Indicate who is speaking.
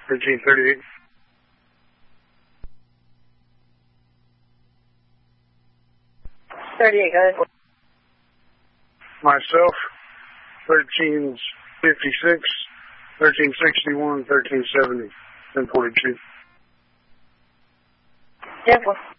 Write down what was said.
Speaker 1: 1338.
Speaker 2: Go ahead.
Speaker 1: Myself, 1356, 1361, 1370, 1042.
Speaker 2: 10-4.